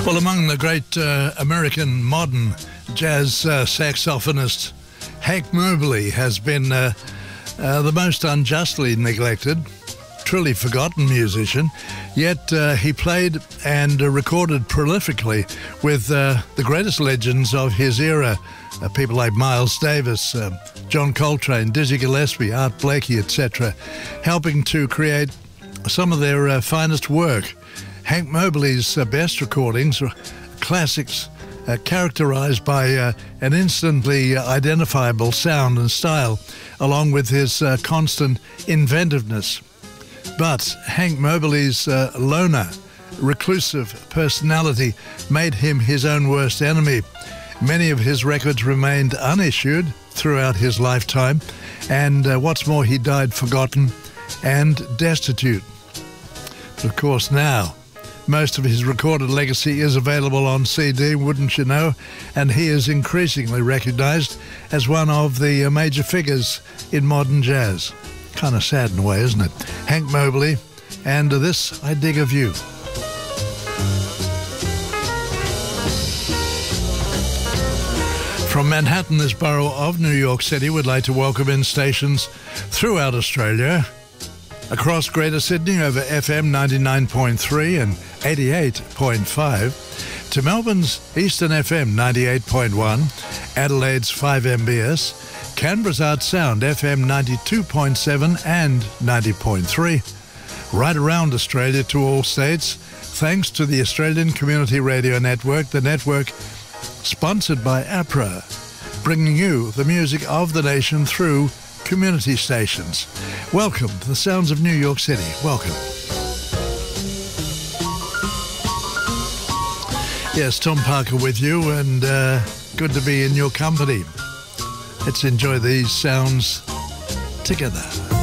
Well, among the great American modern jazz saxophonist, Hank Mobley has been the most unjustly neglected, truly forgotten musician, yet he played and recorded prolifically with the greatest legends of his era, people like Miles Davis, John Coltrane, Dizzy Gillespie, Art Blakey, etc., helping to create some of their finest work. Hank Mobley's best recordings are classics characterized by an instantly identifiable sound and style, along with his constant inventiveness. But Hank Mobley's loner, reclusive personality made him his own worst enemy. Many of his records remained unissued throughout his lifetime, and what's more, he died forgotten and destitute. But of course now, most of his recorded legacy is available on CD, wouldn't you know? And he is increasingly recognized as one of the major figures in modern jazz. Kind of sad in a way, isn't it? Hank Mobley, and This I Dig of You. From Manhattan, this borough of New York City, we'd like to welcome in stations throughout Australia, across Greater Sydney over FM 99.3 and 88.5, to Melbourne's Eastern FM 98.1, Adelaide's 5MBS, Canberra's Art Sound FM 92.7 and 90.3, right around Australia to all states, thanks to the Australian Community Radio Network, the network sponsored by APRA, bringing you the music of the nation through community stations. Welcome to the sounds of New York City. Welcome. Yes, Tom Parker with you, and good to be in your company. Let's enjoy these sounds together.